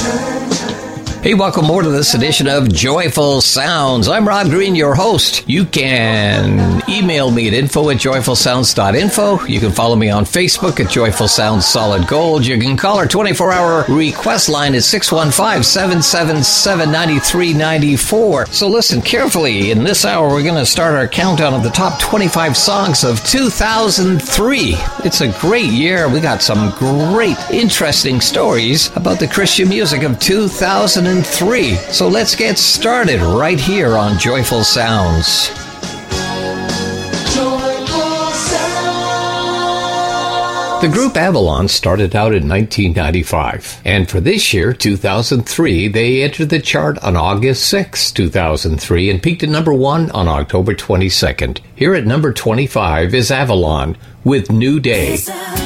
Hey, welcome more to this edition of Joyful Sounds. I'm Rob Green, your host. You can email me at info@joyfulsounds.info. You can follow me on Facebook at Joyful Sounds Solid Gold. You can call our 24-hour request line at 615-777-9394. So listen carefully. In this hour, we're going to start our countdown of the top 25 songs of 2003. It's a great year. We got some great, interesting stories about the Christian music of 2003. So let's get started right here on Joyful Sounds. The group Avalon started out in 1995, and for this year, 2003, they entered the chart on August 6, 2003, and peaked at number 1 on October 22nd. Here at number 25 is Avalon with New Day.